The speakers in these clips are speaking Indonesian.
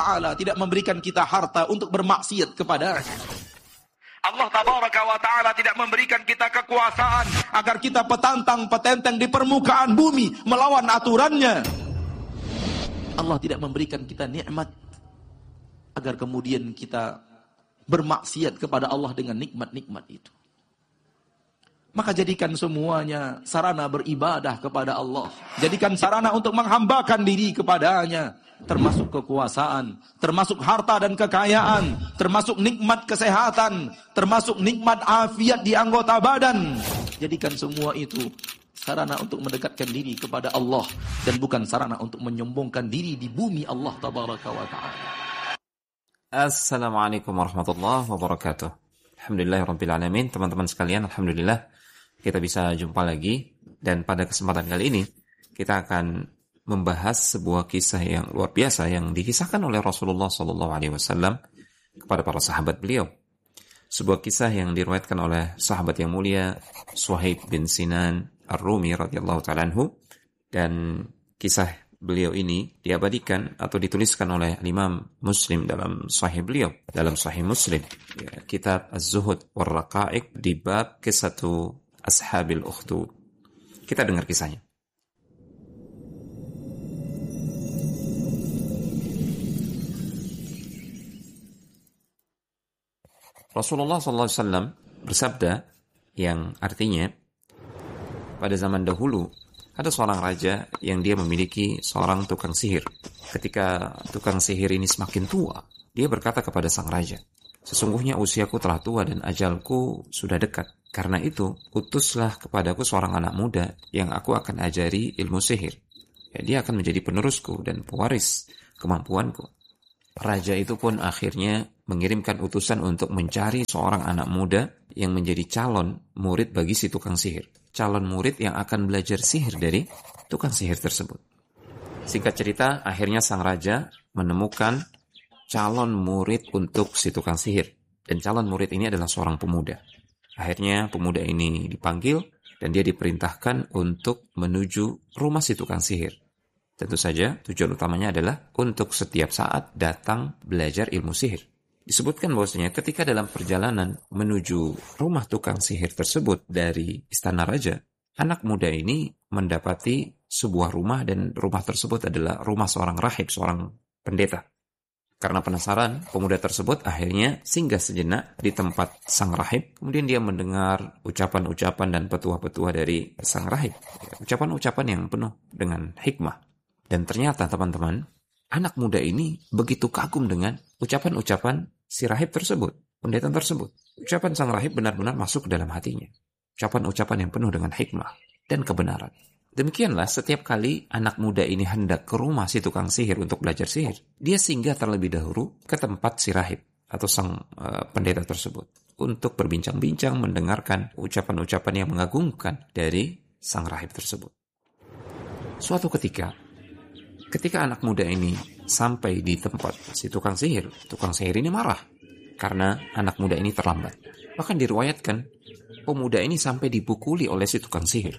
Ta'ala tidak memberikan kita harta untuk bermaksiat kepadanya. Allah Tabaraka wa Ta'ala tidak memberikan kita kekuasaan agar kita petantang-petenteng di permukaan bumi melawan aturannya. Allah tidak memberikan kita nikmat agar kemudian kita bermaksiat kepada Allah dengan nikmat-nikmat itu. Maka jadikan semuanya sarana beribadah kepada Allah. Jadikan sarana untuk menghambakan diri kepadanya. Termasuk kekuasaan, termasuk harta dan kekayaan, termasuk nikmat kesehatan, termasuk nikmat afiat di anggota badan. Jadikan semua itu sarana untuk mendekatkan diri kepada Allah dan bukan sarana untuk menyombongkan diri di bumi Allah Tabaraka wa Ta'ala. Assalamualaikum warahmatullahi wabarakatuh. Alhamdulillahirabbil alamin. Teman-teman sekalian, alhamdulillah kita bisa jumpa lagi, dan pada kesempatan kali ini kita akan membahas sebuah kisah yang luar biasa yang dikisahkan oleh Rasulullah SAW kepada para sahabat beliau. Sebuah kisah yang diriwayatkan oleh sahabat yang mulia Suhaib bin Sinan Ar-Rumi radhiyallahu ta'ala anhu, dan kisah beliau ini diabadikan atau dituliskan oleh Imam Muslim dalam Sahih beliau, dalam Sahih Muslim, ya, Kitab Az-Zuhud war Raqa'iq di bab Qissatu Ashabil Ukhdud. Kita dengar kisahnya. Rasulullah SAW bersabda yang artinya, pada zaman dahulu ada seorang raja yang dia memiliki seorang tukang sihir. Ketika tukang sihir ini semakin tua, dia berkata kepada sang raja, "Sesungguhnya usiaku telah tua dan ajalku sudah dekat. Karena itu, utuslah kepadaku seorang anak muda yang aku akan ajari ilmu sihir. Ya, dia akan menjadi penerusku dan pewaris kemampuanku." Raja itu pun akhirnya mengirimkan utusan untuk mencari seorang anak muda yang menjadi calon murid bagi si tukang sihir. Calon murid yang akan belajar sihir dari tukang sihir tersebut. Singkat cerita, akhirnya sang raja menemukan calon murid untuk si tukang sihir. Dan calon murid ini adalah seorang pemuda. Akhirnya pemuda ini dipanggil dan dia diperintahkan untuk menuju rumah si tukang sihir. Tentu saja tujuan utamanya adalah untuk setiap saat datang belajar ilmu sihir. Disebutkan bahwasanya ketika dalam perjalanan menuju rumah tukang sihir tersebut dari istana raja, anak muda ini mendapati sebuah rumah, dan rumah tersebut adalah rumah seorang rahib, seorang pendeta. Karena penasaran, pemuda tersebut akhirnya singgah sejenak di tempat sang rahib. Kemudian dia mendengar ucapan-ucapan dan petuah-petuah dari sang rahib. Ucapan-ucapan yang penuh dengan hikmah. Dan ternyata teman-teman, anak muda ini begitu kagum dengan ucapan-ucapan si rahib tersebut, pendeta tersebut. Ucapan sang rahib benar-benar masuk ke dalam hatinya. Ucapan-ucapan yang penuh dengan hikmah dan kebenaran. Demikianlah setiap kali anak muda ini hendak ke rumah si tukang sihir untuk belajar sihir, dia singgah terlebih dahulu ke tempat si rahib atau sang pendeta tersebut untuk berbincang-bincang, mendengarkan ucapan-ucapan yang mengagumkan dari sang rahib tersebut. Suatu ketika anak muda ini sampai di tempat si tukang sihir ini marah karena anak muda ini terlambat. Bahkan diriwayatkan pemuda ini sampai dipukuli oleh si tukang sihir.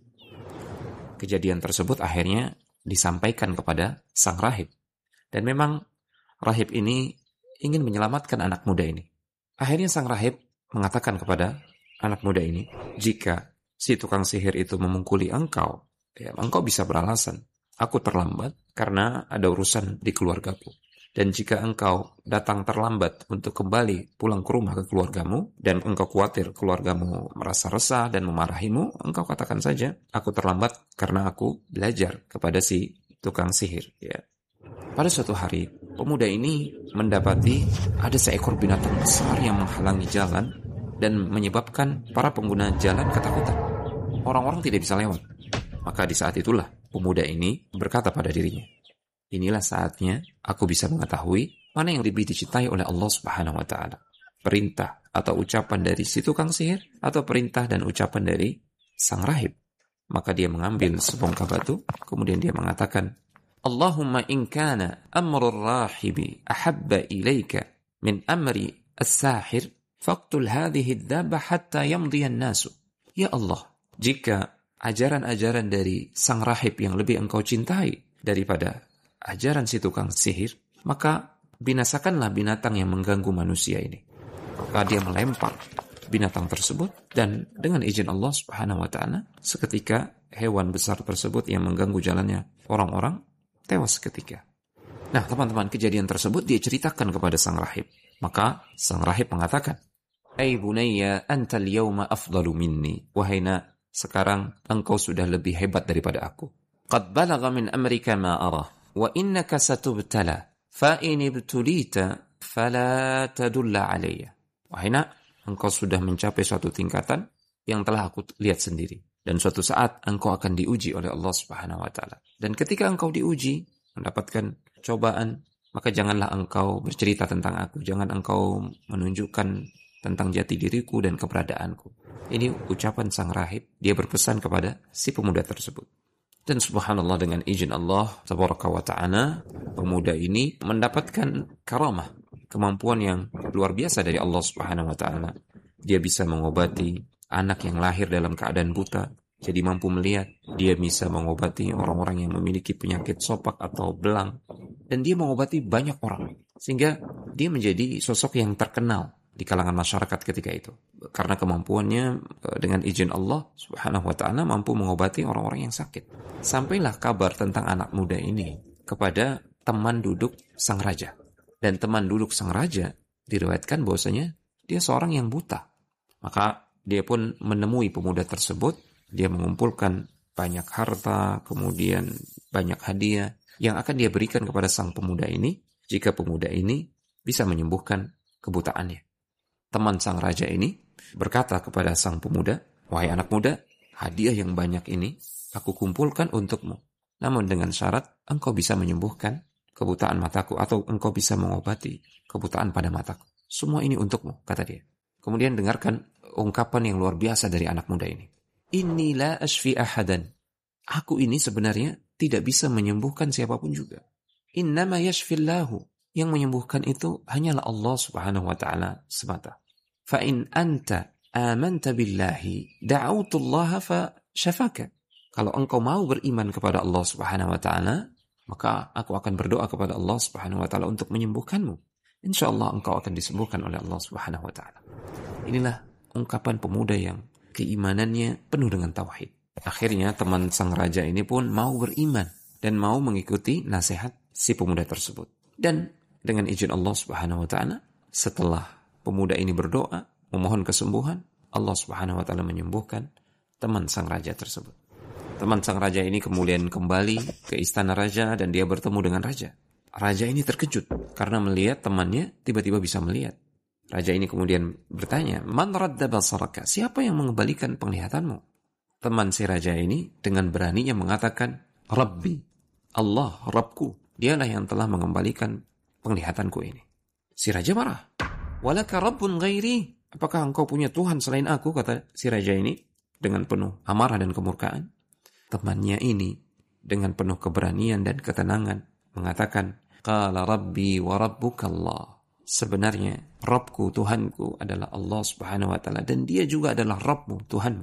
Kejadian tersebut akhirnya disampaikan kepada sang rahib. Dan memang rahib ini ingin menyelamatkan anak muda ini. Akhirnya sang rahib mengatakan kepada anak muda ini, "Jika si tukang sihir itu memukuli engkau, ya, engkau bisa beralasan, aku terlambat karena ada urusan di keluargaku. Dan jika engkau datang terlambat untuk kembali pulang ke rumah ke keluargamu, dan engkau khawatir keluargamu merasa resah dan memarahimu, engkau katakan saja, aku terlambat karena aku belajar kepada si tukang sihir." Ya. Pada suatu hari, pemuda ini mendapati ada seekor binatang besar yang menghalangi jalan dan menyebabkan para pengguna jalan ketakutan. Orang-orang tidak bisa lewat. Maka di saat itulah pemuda ini berkata pada dirinya, "Inilah saatnya aku bisa mengetahui mana yang lebih dicintai oleh Allah Subhanahu wa Ta'ala. Perintah atau ucapan dari si tukang sihir, atau perintah dan ucapan dari sang rahib." Maka dia mengambil sebongkah batu, kemudian dia mengatakan, "Allahumma in kana amrul rahibi ahabba ilaika min amri as-sahir, faqtul hadhihi ad-dabba hatta yamdiya an-nasu." Ya Allah, jika ajaran-ajaran dari sang rahib yang lebih engkau cintai daripada ajaran si tukang sihir, maka binasakanlah binatang yang mengganggu manusia ini. Maka dia melempar binatang tersebut, dan dengan izin Allah Subhanahu wa Ta'ala, seketika hewan besar tersebut yang mengganggu jalannya orang-orang tewas seketika. Nah, teman-teman, kejadian tersebut dia ceritakan kepada sang rahib. Maka sang rahib mengatakan, "Ai bunayya, anta al-yawma afdalu minni." Wahai nak, sekarang engkau sudah lebih hebat daripada aku. "Qad balagha min amrika ma ara, wa innaka satubtala, fa in ibtulita fala tadulla alayya." Wahai nak, engkau sudah mencapai suatu tingkatan yang telah aku lihat sendiri. Dan suatu saat engkau akan diuji oleh Allah Subhanahu wa Ta'ala. Dan ketika engkau diuji, mendapatkan cobaan, maka janganlah engkau bercerita tentang aku. Jangan engkau menunjukkan tentang jati diriku dan keberadaanku. Ini ucapan sang rahib. Dia berpesan kepada si pemuda tersebut. Dan subhanallah, dengan izin Allah tabaraka wa ta'ala, pemuda ini mendapatkan karamah, kemampuan yang luar biasa dari Allah Subhanahu wa Ta'ala. Dia bisa mengobati anak yang lahir dalam keadaan buta, jadi mampu melihat. Dia bisa mengobati orang-orang yang memiliki penyakit sopak atau belang, dan dia mengobati banyak orang, sehingga dia menjadi sosok yang terkenal di kalangan masyarakat ketika itu. Karena kemampuannya dengan izin Allah Subhanahu wa Ta'ala mampu mengobati orang-orang yang sakit. Sampailah kabar tentang anak muda ini kepada teman duduk sang raja. Dan teman duduk sang raja diriwayatkan bahwasanya dia seorang yang buta. Maka dia pun menemui pemuda tersebut. Dia mengumpulkan banyak harta, kemudian banyak hadiah yang akan dia berikan kepada sang pemuda ini jika pemuda ini bisa menyembuhkan kebutaannya. Teman sang raja ini berkata kepada sang pemuda, "Wahai anak muda, hadiah yang banyak ini aku kumpulkan untukmu. Namun dengan syarat engkau bisa menyembuhkan kebutaan mataku, atau engkau bisa mengobati kebutaan pada mataku. Semua ini untukmu," kata dia. Kemudian dengarkan ungkapan yang luar biasa dari anak muda ini. "Inni la ashfi ahadan." Aku ini sebenarnya tidak bisa menyembuhkan siapapun juga. "Innama yashfillahu." Yang menyembuhkan itu hanyalah Allah Subhanahu wa Ta'ala semata. "Fa in anta amanta billahi da'autullaha fa syafaka." Kalau engkau mau beriman kepada Allah Subhanahu wa Ta'ala, maka aku akan berdoa kepada Allah Subhanahu wa Ta'ala untuk menyembuhkanmu. InsyaAllah engkau akan disembuhkan oleh Allah Subhanahu wa Ta'ala. Inilah ungkapan pemuda yang keimanannya penuh dengan tauhid. Akhirnya teman sang raja ini pun mau beriman dan mau mengikuti nasihat si pemuda tersebut. Dan dengan izin Allah Subhanahu wa Ta'ala, setelah pemuda ini berdoa memohon kesembuhan, Allah Subhanahu wa Ta'ala menyembuhkan teman sang raja tersebut. Teman sang raja ini kemudian kembali ke istana raja dan dia bertemu dengan raja. Raja ini terkejut karena melihat temannya tiba-tiba bisa melihat. Raja ini kemudian bertanya, "Man radda basaraka?" Siapa yang mengembalikan penglihatanmu? Teman si raja ini dengan beraninya mengatakan, "Rabbi, Allah, Rabbku, dialah yang telah mengembalikan penglihatanku ini." Si raja marah. "Walaka rabbun ghairi?" Apakah engkau punya Tuhan selain aku? Kata si raja ini dengan penuh amarah dan kemurkaan. Temannya ini dengan penuh keberanian dan ketenangan mengatakan, "Qala rabbi wa rabbuka Allah." Sebenarnya Rabbku, Tuhanku adalah Allah Subhanahu wa Ta'ala, dan dia juga adalah Rabbmu, Tuhanmu.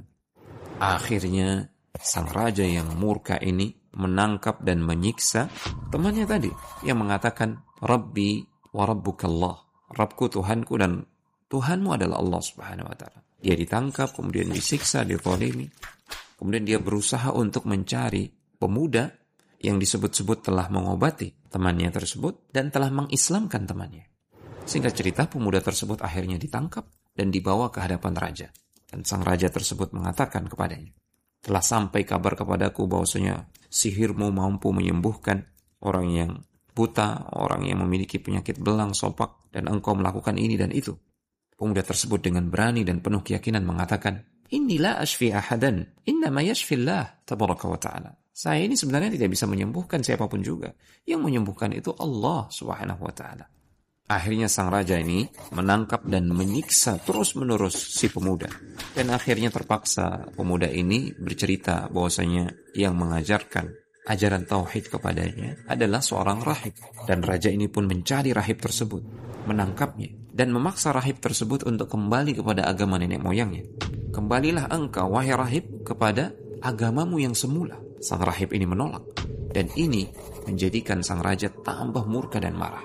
Akhirnya sang raja yang murka ini menangkap dan menyiksa temannya tadi yang mengatakan, "Rabbi wa rabbuka Allah." Rabbku, Tuhanku, dan Tuhanmu adalah Allah Subhanahu wa Ta'ala. Dia ditangkap, kemudian disiksa, dizalimi. Kemudian dia berusaha untuk mencari pemuda yang disebut-sebut telah mengobati temannya tersebut dan telah mengislamkan temannya. Sehingga cerita, pemuda tersebut akhirnya ditangkap dan dibawa ke hadapan raja. Dan sang raja tersebut mengatakan kepadanya, "Telah sampai kabar kepadaku bahwasanya sihirmu mampu menyembuhkan orang yang buta, orang yang memiliki penyakit belang, sopak, dan engkau melakukan ini dan itu." Pemuda tersebut dengan berani dan penuh keyakinan mengatakan, "Inni la ashfi ahadan, innama yashfillah tabaraka wa ta'ala." Saya ini sebenarnya tidak bisa menyembuhkan siapapun juga. Yang menyembuhkan itu Allah Subhanahu wa Ta'ala. Akhirnya sang raja ini menangkap dan menyiksa terus-menerus si pemuda. Dan akhirnya terpaksa pemuda ini bercerita bahwasanya yang mengajarkan ajaran tauhid kepadanya adalah seorang rahib. Dan raja ini pun mencari rahib tersebut, menangkapnya, dan memaksa rahib tersebut untuk kembali kepada agama nenek moyangnya. "Kembalilah engkau, wahai rahib, kepada agamamu yang semula." Sang rahib ini menolak. Dan ini menjadikan sang raja tambah murka dan marah.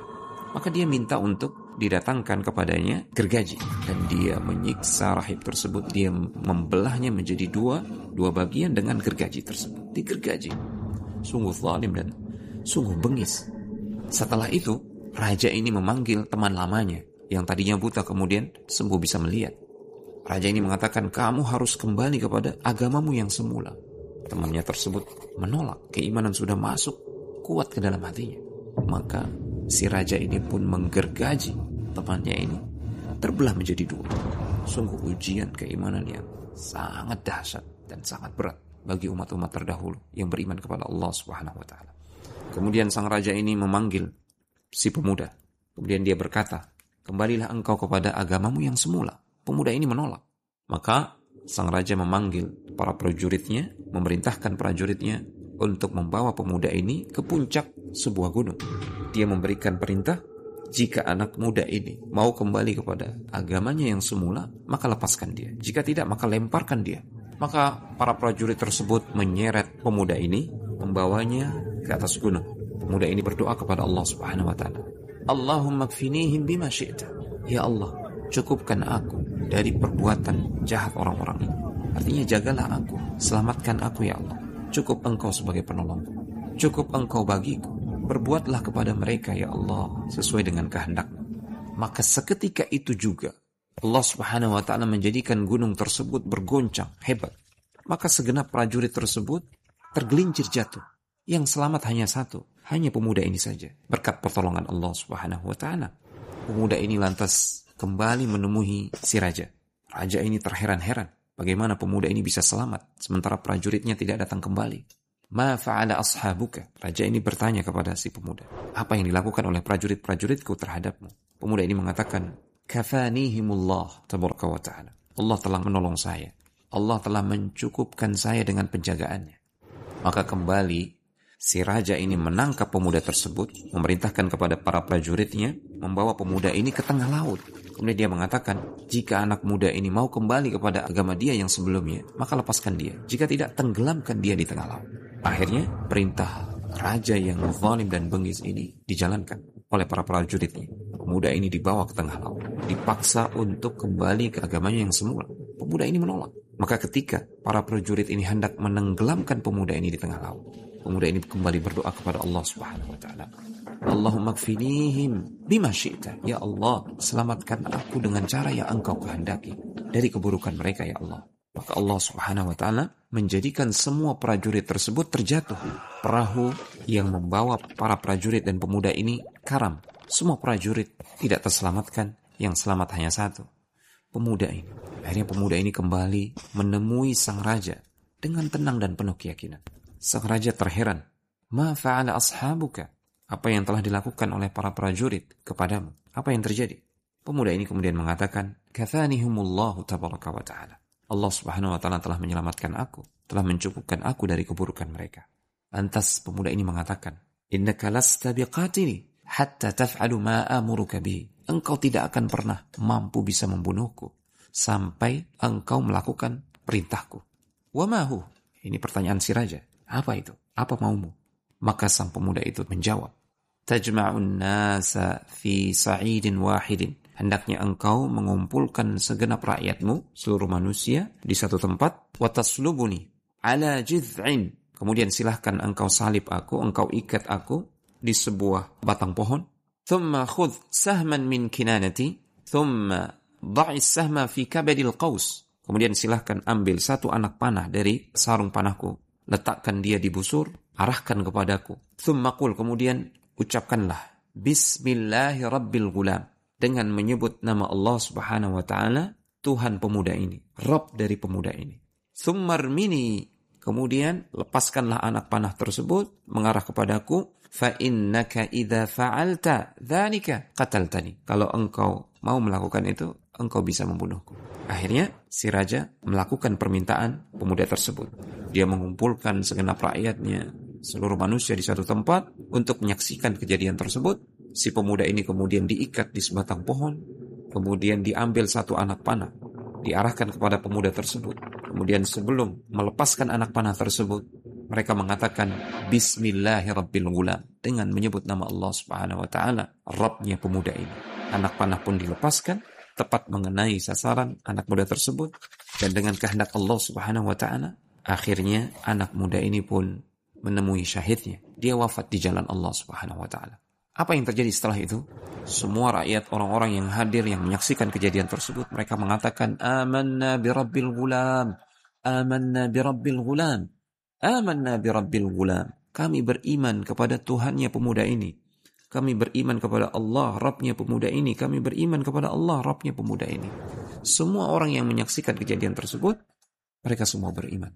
Maka dia minta untuk didatangkan kepadanya gergaji, dan dia menyiksa rahib tersebut. Dia membelahnya menjadi dua bagian dengan gergaji tersebut. Digergaji. Sungguh zalim dan sungguh bengis. Setelah itu, raja ini memanggil teman lamanya yang tadinya buta kemudian sembuh bisa melihat. Raja ini mengatakan, kamu harus kembali kepada agamamu yang semula. Temannya tersebut menolak. Keimanan sudah masuk kuat ke dalam hatinya. Maka si raja ini pun menggergaji temannya ini, terbelah menjadi dua. Sungguh ujian keimanan yang sangat dahsyat dan sangat berat bagi umat-umat terdahulu yang beriman kepada Allah Subhanahu wa taala. Kemudian sang raja ini memanggil si pemuda. Kemudian dia berkata, kembalilah engkau kepada agamamu yang semula. Pemuda ini menolak. Maka sang raja memanggil para prajuritnya, memerintahkan prajuritnya untuk membawa pemuda ini ke puncak sebuah gunung. Dia memberikan perintah, jika anak muda ini mau kembali kepada agamanya yang semula, maka lepaskan dia. Jika tidak, maka lemparkan dia. Maka para prajurit tersebut menyeret pemuda ini, membawanya ke atas gunung. Pemuda ini berdoa kepada Allah Subhanahu wa taala. Allahumma kfinihim bima syi'ta. Ya Allah, cukupkan aku dari perbuatan jahat orang-orang ini. Artinya jagalah aku, selamatkan aku ya Allah. Cukup engkau sebagai penolongku. Cukup engkau bagiku. Berbuatlah kepada mereka ya Allah sesuai dengan kehendak-Mu. Maka seketika itu juga Allah Subhanahu wa taala menjadikan gunung tersebut bergoncang hebat. Maka segenap prajurit tersebut tergelincir jatuh. Yang selamat hanya satu, hanya pemuda ini saja. Berkat pertolongan Allah Subhanahu wa taala, pemuda ini lantas kembali menemui si raja. Raja ini terheran-heran, bagaimana pemuda ini bisa selamat sementara prajuritnya tidak datang kembali. Ma fa'ala ashabuka? Raja ini bertanya kepada si pemuda, apa yang dilakukan oleh prajurit-prajuritku terhadapmu? Pemuda ini mengatakan, kafanihimullah tabaraka wa ta'ala. Allah telah menolong saya. Allah telah mencukupkan saya dengan penjagaannya. Maka kembali si raja ini menangkap pemuda tersebut, memerintahkan kepada para prajuritnya membawa pemuda ini ke tengah laut. Kemudian dia mengatakan, jika anak muda ini mau kembali kepada agama dia yang sebelumnya, maka lepaskan dia. Jika tidak, tenggelamkan dia di tengah laut. Akhirnya perintah raja yang zalim dan bengis ini dijalankan oleh para prajuritnya. Pemuda ini dibawa ke tengah laut, dipaksa untuk kembali ke agamanya yang semula. Pemuda ini menolak. Maka ketika para prajurit ini hendak menenggelamkan pemuda ini di tengah laut, pemuda ini kembali berdoa kepada Allah Subhanahu wa taala. Allahumma kfinihim bima syi'ta. Ya Allah, selamatkan aku dengan cara yang engkau kehendaki dari keburukan mereka ya Allah. Maka Allah Subhanahu wa taala menjadikan semua prajurit tersebut terjatuh. Perahu yang membawa para prajurit dan pemuda ini karam. Semua prajurit tidak terselamatkan, yang selamat hanya satu, pemuda ini. Akhirnya pemuda ini kembali menemui sang raja dengan tenang dan penuh keyakinan. Sang raja terheran. Ma fa'ala ashabuka? Apa yang telah dilakukan oleh para prajurit kepadamu? Apa yang terjadi? Pemuda ini kemudian mengatakan, kathanihumullahu tabaraka wa ta'ala. Allah Subhanahu wa taala telah menyelamatkan aku, telah mencukupkan aku dari keburukan mereka. Lantas pemuda ini mengatakan, innaka lasta biqatili hatta taf'alu ma amuruka bihi. Engkau tidak akan pernah mampu bisa membunuhku sampai engkau melakukan perintahku. Wa ma hu? Ini pertanyaan si raja. Apa itu? Apa maumu? Maka sang pemuda itu menjawab, tajma'un nasa fi sa'idin wahidin. Hendaknya engkau mengumpulkan segenap rakyatmu, seluruh manusia di satu tempat, wa taslubuni ala jid'in. Kemudian silahkan engkau salib aku, engkau ikat aku di sebuah batang pohon. Thumma khudh sahman min kinanati, thumma dha'is sahma fi kabadil qaus. Kemudian silahkan ambil satu anak panah dari sarung panahku, letakkan dia di busur, arahkan kepadaku. Thumma qul, kemudian ucapkanlah bismillahi rabbil gulam, dengan menyebut nama Allah Subhanahu wa taala, Tuhan pemuda ini, Rabb dari pemuda ini. Tsummarmini, kemudian lepaskanlah anak panah tersebut mengarah kepadaku. Fa innaka idza fa'alta dzalika qataltani. Kalau engkau mau melakukan itu, engkau bisa membunuhku. Akhirnya si raja melakukan permintaan pemuda tersebut. Dia mengumpulkan segenap rakyatnya, seluruh manusia di satu tempat untuk menyaksikan kejadian tersebut. Si pemuda ini kemudian diikat di sebatang pohon, kemudian diambil satu anak panah, diarahkan kepada pemuda tersebut. Kemudian sebelum melepaskan anak panah tersebut, mereka mengatakan Bismillahirrabbilgulam. dengan menyebut nama Allah Subhanahu wa taala, Rabbnya pemuda ini. Anak panah pun dilepaskan, tepat mengenai sasaran anak muda tersebut, dan dengan kehendak Allah Subhanahu wa taala, akhirnya anak muda ini pun menemui syahidnya. Dia wafat di jalan Allah Subhanahu wa taala. Apa yang terjadi setelah itu? Semua rakyat, orang-orang yang hadir yang menyaksikan kejadian tersebut, mereka mengatakan, "Amanna bi rabbil ghulam, amanna bi rabbil ghulam, amanna bi rabbil ghulam." Kami beriman kepada Tuhannya pemuda ini. Kami beriman kepada Allah, Rabbnya pemuda ini. Kami beriman kepada Allah, Rabbnya pemuda ini. Semua orang yang menyaksikan kejadian tersebut, mereka semua beriman.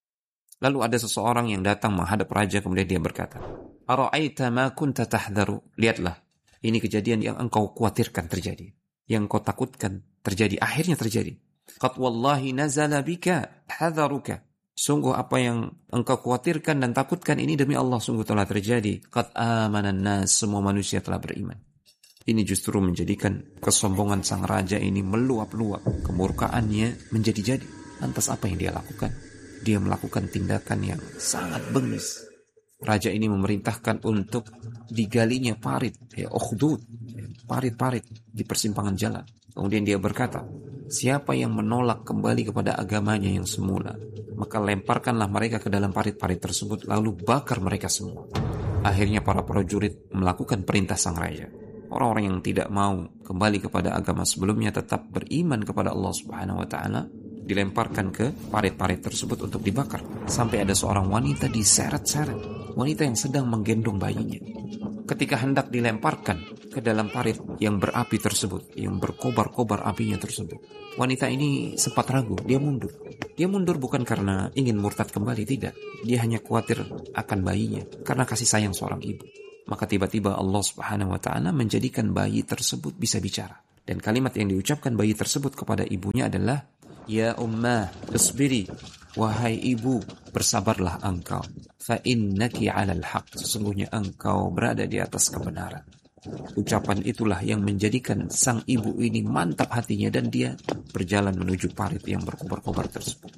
Lalu ada seseorang yang datang menghadap raja, kemudian dia berkata, "Ara'aita ma kunta tahdharu?" Lihatlah, ini kejadian yang engkau khawatirkan terjadi, yang engkau takutkan terjadi, akhirnya terjadi. Qad wallahi nazala bika hadharuka. Sungguh apa yang engkau khawatirkan dan takutkan ini demi Allah sungguh telah terjadi. Qad amanan nas, semua manusia telah beriman. Ini justru menjadikan kesombongan sang raja ini meluap-luap, kemurkaannya menjadi-jadi. Lantas apa yang dia lakukan? Dia melakukan tindakan yang sangat bengis. Raja ini memerintahkan untuk digalinya parit, ukhdud, parit-parit di persimpangan jalan. Kemudian dia berkata, siapa yang menolak kembali kepada agamanya yang semula, maka lemparkanlah mereka ke dalam parit-parit tersebut, lalu bakar mereka semua. Akhirnya para prajurit melakukan perintah sang raja. Orang-orang yang tidak mau kembali kepada agama sebelumnya, tetap beriman kepada Allah Subhanahu wa taala, dilemparkan ke parit-parit tersebut untuk dibakar. Sampai ada seorang wanita diseret-seret, wanita yang sedang menggendong bayinya. Ketika hendak dilemparkan ke dalam parit yang berapi tersebut, yang berkobar-kobar apinya tersebut, wanita ini sempat ragu, dia mundur. Dia mundur bukan karena ingin murtad kembali, tidak. Dia hanya khawatir akan bayinya, karena kasih sayang seorang ibu. Maka tiba-tiba Allah Subhanahu wa ta'ala menjadikan bayi tersebut bisa bicara. Dan kalimat yang diucapkan bayi tersebut kepada ibunya adalah, "Ya ummah, isbiri." Wahai ibu, bersabarlah engkau. Fa innaki 'alal haq. Sesungguhnya engkau berada di atas kebenaran. Ucapan itulah yang menjadikan sang ibu ini mantap hatinya, dan dia berjalan menuju parit yang berkobar-kobar tersebut.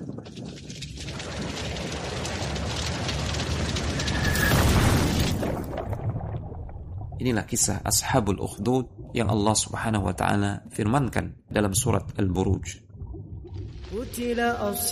Inilah kisah Ashabul Ukhdud yang Allah Subhanahu wa ta'ala firmankan dalam surat Al-Buruj.